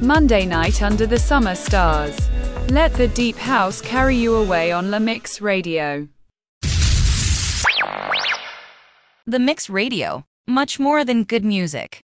Monday night under the summer stars. Let the deep house carry you away on La Mix Radio. The Mix Radio, much more than good music.